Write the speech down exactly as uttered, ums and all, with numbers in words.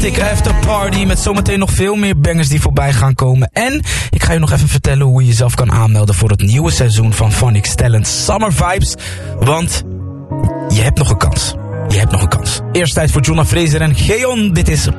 Tikke After Party met zometeen nog veel meer bangers die voorbij gaan komen. En ik ga je nog even vertellen hoe je jezelf kan aanmelden voor het nieuwe seizoen van Phonics Talent Summer Vibes. Want je hebt nog een kans. Je hebt nog een kans. Eerst tijd voor Jonna Fraser en Geon. Dit is